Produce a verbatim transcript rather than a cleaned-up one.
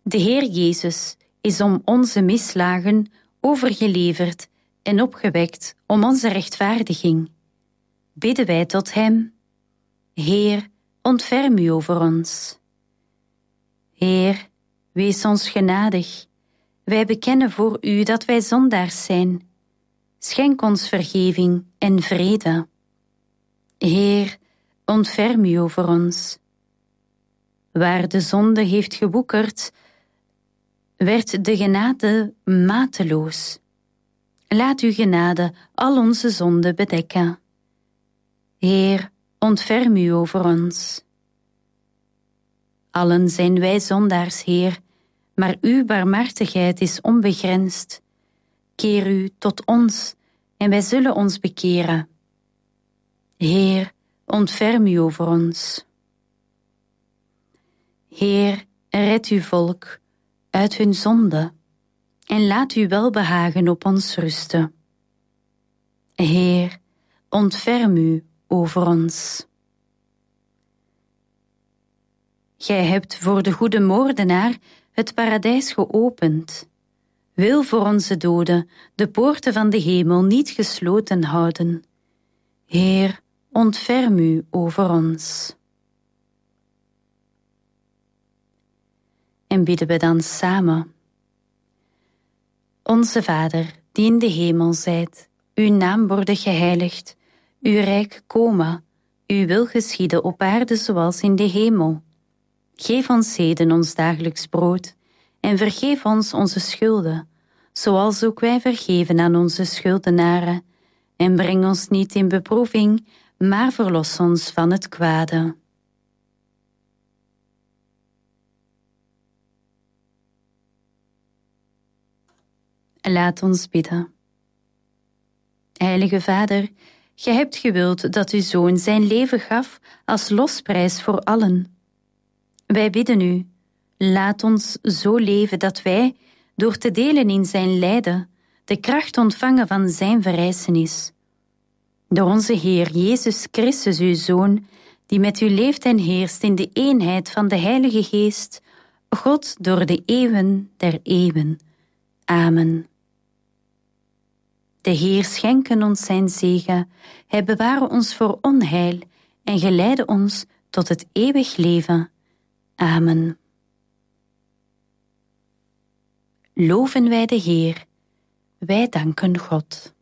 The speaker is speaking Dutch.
De Heer Jezus is om onze misslagen overgeleverd en opgewekt om onze rechtvaardiging. Bidden wij tot Hem. Heer, ontferm u over ons. Heer, wees ons genadig. Wij bekennen voor u dat wij zondaars zijn. Schenk ons vergeving en vrede. Heer, ontferm u over ons. Waar de zonde heeft gewoekerd, werd de genade mateloos. Laat uw genade al onze zonden bedekken. Heer, ontferm u over ons. Allen zijn wij zondaars, Heer, maar uw barmhartigheid is onbegrensd. Keer u tot ons en wij zullen ons bekeren. Heer, ontferm u over ons. Heer, red uw volk uit hun zonde en laat uw welbehagen op ons rusten. Heer, ontferm u over ons. Gij hebt voor de goede moordenaar het paradijs geopend. Wil voor onze doden de poorten van de hemel niet gesloten houden. Heer, ontferm u over ons. En bidden we dan samen. Onze Vader, die in de hemel zijt, uw naam worden geheiligd, uw rijk komen, uw wil geschieden op aarde zoals in de hemel. Geef ons heden ons dagelijks brood en vergeef ons onze schulden, zoals ook wij vergeven aan onze schuldenaren. En breng ons niet in beproeving, maar verlos ons van het kwade. Laat ons bidden. Heilige Vader, gij hebt gewild dat uw Zoon zijn leven gaf als losprijs voor allen. Wij bidden u, laat ons zo leven dat wij, door te delen in zijn lijden, de kracht ontvangen van zijn verrijzenis. Door onze Heer Jezus Christus, uw Zoon, die met u leeft en heerst in de eenheid van de Heilige Geest, God door de eeuwen der eeuwen. Amen. De Heer schenke ons zijn zegen, hij beware ons voor onheil en geleide ons tot het eeuwig leven. Amen. Loven wij de Heer, wij danken God.